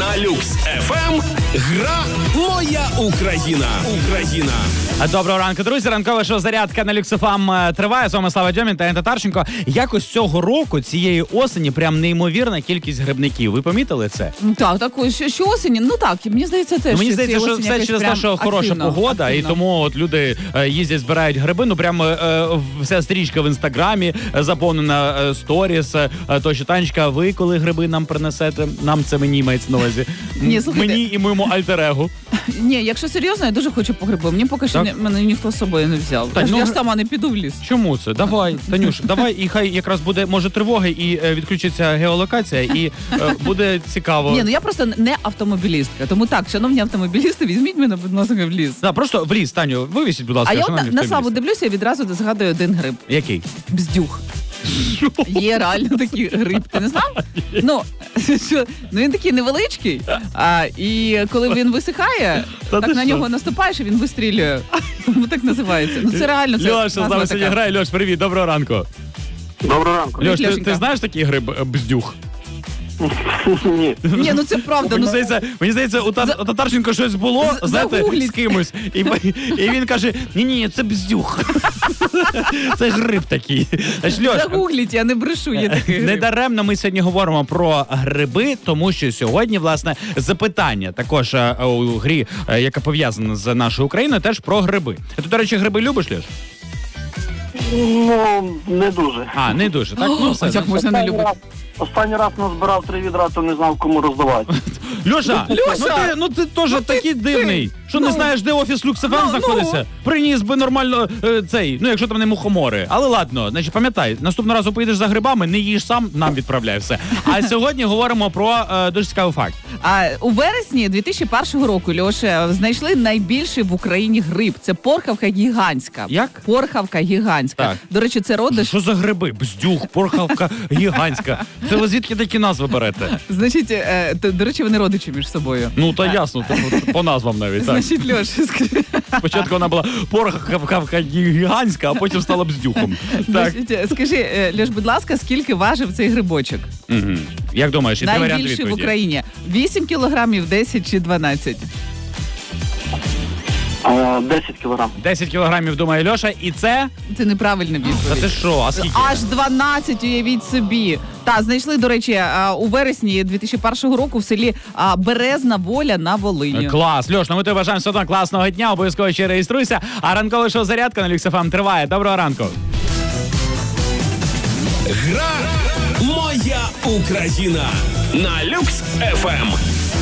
На Люкс ФМ гра «Моя Україна». Доброго ранку, друзі. Ранкове шоу «Зарядка» на Люкс ФМ триває. З вами Слава Дьомін та Ента Тарченко. Якось цього року, цієї осені, прям неймовірна кількість грибників. Ви помітили це? Так, що осені, мені здається теж. Мені здається, що все через те, що хороша погода, і тому от люди їздять, збирають гриби. Ну прям вся стрічка в інстаграмі заповнена сторіс. То що, Танечка, ви коли гриби нам принесете? Мені мається на увазі. Мені і моєму альтер-егу. Ні, якщо серйозно, я дуже хочу по гриби. Мені поки що мене ніхто з собою не взяв. Я ж сама не піду в ліс. Чому це? Давай, Танюш, давай, і хай якраз буде, може, тривоги, і відключиться геолокація, і буде цікаво. Ні, я просто не автомобілістка. Тому так, шановні автомобілісти, візьміть мене, будь ласка, в ліс. Так, просто в ліс, Таню, вивісіть, будь ласка. А я на Славу дивлюся і відразу згадую один гриб. Який? Бздюх. Є реально такий гриб, ти не знав? Він такий невеличкий, і коли він висихає, так на нього наступаєш і він вистрілює. Тому так називається. Це реально. Льош, з нами сьогодні грає. Льош, привіт, доброго ранку. Доброго ранку. Льош, ти знаєш такий гриб бздюх? Ні. Ні, це правда. Мені здається, у Татарченко щось було, знаєте, з кимось. І він каже, ні, це бздюх. Це гриб такий. Загугліть, я не брешу, є такий гриб. Недаремно ми сьогодні говоримо про гриби, тому що сьогодні, власне, запитання також у грі, яка пов'язана з нашою Україною, теж про гриби. Ти, до речі, гриби любиш, Льош? Не дуже. Не дуже, так? Все. Як можна не любити? Останній раз назбирав 3 відра, то не знав, кому роздавати. Льоша, ти теж такий дивний. Що не знаєш, де офіс Люкс ФМ знаходиться? Приніс би нормально якщо там не мухомори. Але ладно, значить, пам'ятай, наступного разу поїдеш за грибами, не їж сам, нам відправляй все. А сьогодні говоримо про дуже цікавий факт. У вересні 2001 року, Льоша, знайшли найбільший в Україні гриб. Це порхавка гігантська. Як? Порхавка гігантська. Так. До речі, це родич... Що за гриби? Бздюх, порхавка гігантська. Це ви звідки такі назви берете? Значить, до речі, вони родичі між собою. Та ясно, по назвам навіть. Так. Значить, Льоша, скажи. Спочатку вона була порхавка гігантська, а потім стала бздюхом. Значить, скажи, Льош, будь ласка, скільки важив цей грибочок? Як думаєш, і варіант відповіді? Найбільший в Україні. 8 кілограмів, 10 чи 12? 10 кілограм. 10 кілограмів, думає Льоша, і це? Це неправильна відповідь. Та ти що, а скільки? Аж 12, уявіть собі. Знайшли, до речі, у вересні 2001 року в селі Березна Воля на Волині. Клас. Льош, ми тобі бажаємо все одно класного дня, обов'язково ще реєструйся. А ранкове шоу «Зарядка» на Люкс ФМ триває. Доброго ранку. Гра «Моя Україна» на Люкс ФМ.